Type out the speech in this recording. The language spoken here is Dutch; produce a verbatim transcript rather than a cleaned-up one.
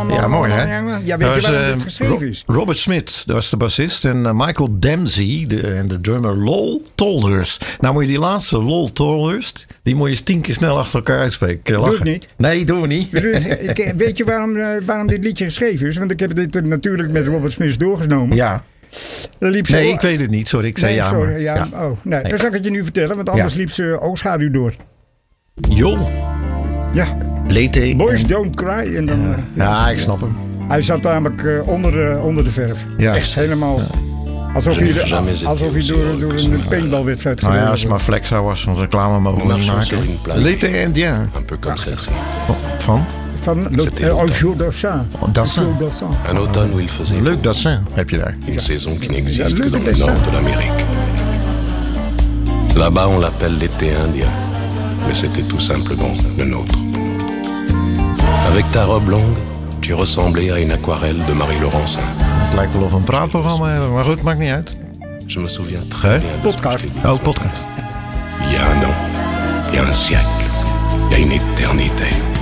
allemaal. Ja, mooi hè? Ja, weet dat je was, waarom uh, het geschreven Ro- is? Robert Smith, dat was de bassist. En uh, Michael Dempsey de, en de drummer Lol Tolhurst. Nou moet je die laatste, Lol Tolhurst, die moet je eens tien keer snel achter elkaar uitspreken. Doe het niet. Nee, doen we niet. Ik, weet je waarom, uh, waarom dit liedje geschreven is? Want ik heb dit natuurlijk met Robert Smith doorgenomen. Ja. Liep ze nee, o- ik weet het niet. Sorry, ik zei nee, ja. sorry, maar, ja, ja. Oh, nee, Nee. dan zal ik het je nu vertellen, want anders Ja. liep ze oogschaduw door. Joh, Ja, Lete. Boys en- Don't Cry. En dan, uh, Ja, ik snap hem. Hij zat namelijk uh, onder, de, onder de verf. Ja. Echt helemaal. Alsof Je hij, n'ai jamais de, été alsof hij aussi door, heureux door que een ce paintballwedstrijd Nou ja, gereden als het maar wordt. Flexa was, want reclame mogen we niet Marchons sur maken. une plage. L'été indien. Un peu comme celle-ci. Oh, van? Van C'était uh, longtemps. Ojo Dassin. Oh, Dassin. Ojo Dassin. Un automne où il faisait Leuk Dassin heb je daar. une saison qui n'existe Ja, que leuk dans le dessin. nord de l'Amérique. Là-bas, on l'appelle l'été indien, mais c'était tout simplement le nôtre. Avec ta robe longue, tu ressemblais à une aquarelle de Marie-Laurencin. Het lijkt wel of we een praatprogramma hebben, maar goed, maakt niet uit. Je me souviens très Hè? bien de ce que Podcast. je t'ai dit. Oh, podcast. Il y a un an, il y a un siècle, il y a une éternité.